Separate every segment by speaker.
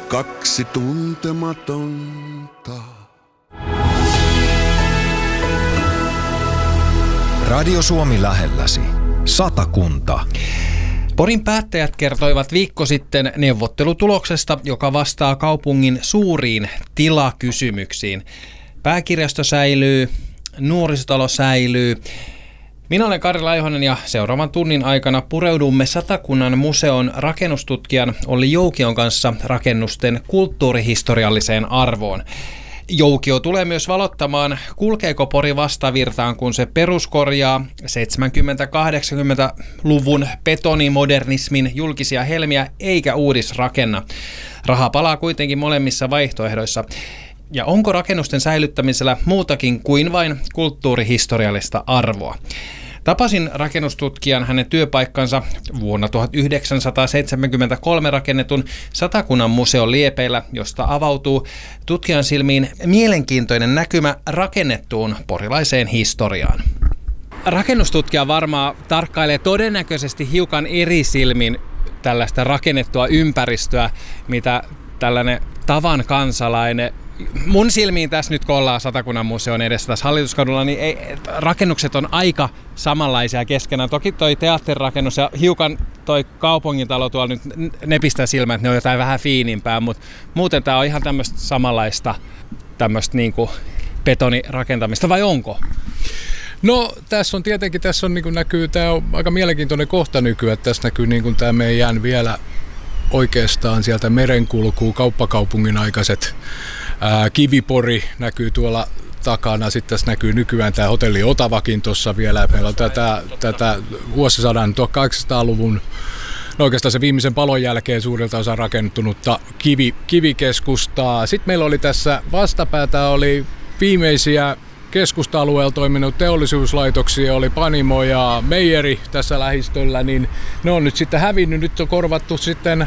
Speaker 1: kaksi tuntematonta.
Speaker 2: Radio Suomi lähelläsi. Satakunta.
Speaker 3: Porin päättäjät kertoivat viikko sitten neuvottelutuloksesta, joka vastaa kaupungin suuriin tilakysymyksiin. Pääkirjasto säilyy, nuorisotalo säilyy. Minä olen Kari Laihonen ja seuraavan tunnin aikana pureudumme Satakunnan museon rakennustutkijan Olli Joukion kanssa rakennusten kulttuurihistorialliseen arvoon. Joukio tulee myös valottamaan, kulkeeko Pori vastavirtaan, kun se peruskorjaa 70-80-luvun betonimodernismin julkisia helmiä eikä uudisrakenna. Raha palaa kuitenkin molemmissa vaihtoehdoissa. Ja onko rakennusten säilyttämisellä muutakin kuin vain kulttuurihistoriallista arvoa? Tapasin rakennustutkijan hänen työpaikkansa vuonna 1973 rakennetun Satakunnan museon liepeillä, josta avautuu tutkijan silmiin mielenkiintoinen näkymä rakennettuun porilaiseen historiaan. Rakennustutkija varmaan tarkkailee todennäköisesti hiukan eri silmin tällaista rakennettua ympäristöä, mitä tällainen tavan kansalainen. Mun silmiin tässä nyt, kun ollaan Satakunnan museon edessä tässä Hallituskadulla, niin rakennukset on aika samanlaisia keskenään. Toki toi teatterirakennus ja hiukan toi kaupungintalo tuolla nyt nepistää silmään, että ne on jotain vähän fiinimpää, mutta muuten tää on ihan tämmöistä samanlaista tämmöistä niinku betonirakentamista, vai onko?
Speaker 4: No tässä on tietenkin, tässä on, niin kuin näkyy, tämä on aika mielenkiintoinen kohta nykyään, että tässä näkyy niin kuin tämä meidän vielä oikeastaan sieltä merenkulkuun kauppakaupungin aikaiset Kivipori näkyy tuolla takana. Sitten tässä näkyy nykyään tämä hotelli Otavakin tuossa vielä. Meillä on tätä vuosisadan 1800-luvun, no oikeastaan se viimeisen palon jälkeen suurilta osa rakennuttunutta kivikeskustaa. Sitten meillä oli tässä vastapäätä oli viimeisiä keskusta-alueella toiminut teollisuuslaitoksia, oli Panimo ja Meijeri tässä lähistöllä, niin ne on nyt sitten hävinnyt. Nyt on korvattu sitten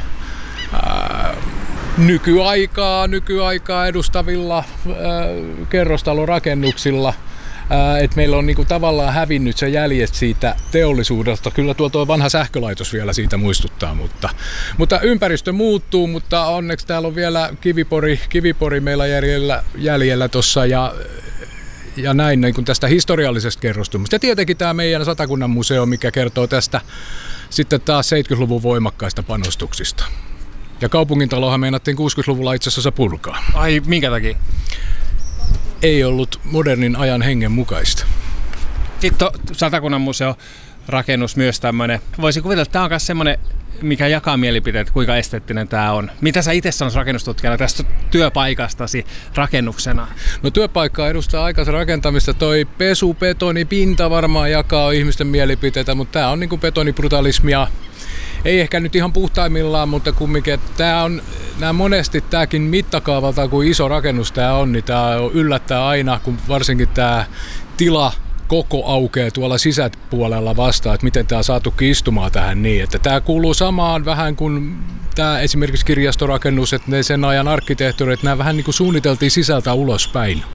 Speaker 4: nykyaikaa edustavilla kerrostalorakennuksilla. Et meillä on niinku tavallaan hävinnyt se jäljet siitä teollisuudesta. Kyllä tuo vanha sähkölaitos vielä siitä muistuttaa, mutta ympäristö muuttuu, mutta onneksi täällä on vielä Kivipori meillä jäljellä tuossa ja näin niin kuin tästä historiallisesta kerrostumista. Ja tietenkin tämä meidän Satakunnan museo, mikä kertoo tästä sitten taas 70-luvun voimakkaista panostuksista. Ja kaupungintalohan meinattiin 60-luvulla itse asiassa purkaa.
Speaker 3: Ai, minkä takia?
Speaker 4: Ei ollut modernin ajan hengen mukaista.
Speaker 3: Sitten Satakunnan museo rakennus myös tämmöinen. Voisin kuvitella, että tämä on myös semmoinen, mikä jakaa mielipiteet, kuinka esteettinen tämä on. Mitä sä itse sanois rakennustutkijana tästä työpaikastasi rakennuksena?
Speaker 4: No työpaikkaa edustaa aikaisen rakentamista. Toi betoni, pinta varmaan jakaa ihmisten mielipiteitä, mutta tämä on niin kuin betonibrutalismia. Ei ehkä nyt ihan puhtaimmillaan, mutta kumminkin, että nämä monesti tämäkin mittakaavalta, kuin iso rakennus tämä on, niin tämä yllättää aina, kun varsinkin tämä tila koko aukeaa tuolla sisäpuolella vastaan, että miten tämä on saatukin istumaan tähän niin, että tämä kuuluu samaan vähän kuin tämä esimerkiksi kirjastorakennus, että ne sen ajan arkkitehtuurit, nämä vähän niin kuin suunniteltiin sisältä ulospäin.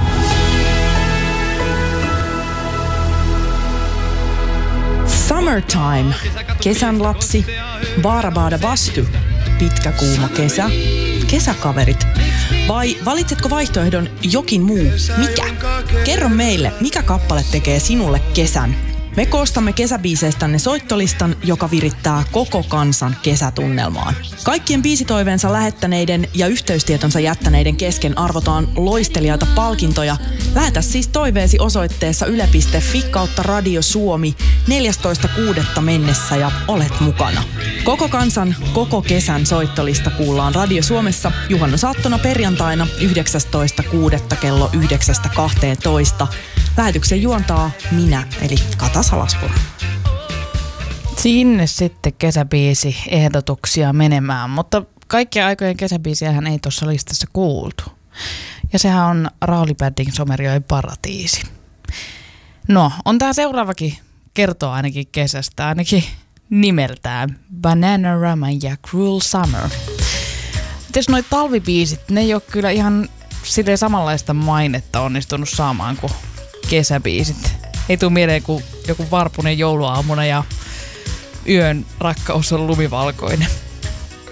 Speaker 5: Summertime, kesän lapsi, baarabaada vastu, pitkä kuuma kesä, kesäkaverit. Vai valitsetko vaihtoehdon jokin muu? Mikä? Kerro meille, mikä kappale tekee sinulle kesän. Me koostamme kesäbiiseistänne soittolistan, joka virittää koko kansan kesätunnelmaan. Kaikkien biisitoiveensa lähettäneiden ja yhteystietonsa jättäneiden kesken arvotaan loistelijaita palkintoja. Lähetä siis toiveesi osoitteessa yle.fi/Radio Suomi 14.6. mennessä ja olet mukana. Koko kansan, koko kesän soittolista kuullaan Radio Suomessa juhannusaattona perjantaina 19.6. kello 9.12. Lähetyksen juontaa minä, eli Kata Salaspuro.
Speaker 6: Sinne sitten kesäbiisi-ehdotuksia menemään, mutta kaikkia aikojen kesäbiisiähän ei tuossa listassa kuultu. Ja sehän on Rauli Bändin Somerjoen Paratiisi. No, on tää seuraavakin kertoo ainakin kesästä, ainakin nimeltään Bananarama ja Cruel Summer. Mites noi talvibiisit, ne ei ole kyllä ihan silleen samanlaista mainetta onnistunut saamaan kuin kesäbiisit. Ei tule mieleen kuin joku varpunen jouluaamuna ja yön rakkaus on lumivalkoinen.